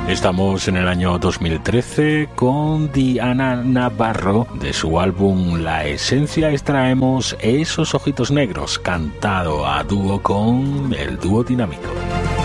Estamos en el año 2013 con Diana Navarro. De su álbum La Esencia extraemos Esos ojitos negros, cantado a dúo con el dúo Dinámico.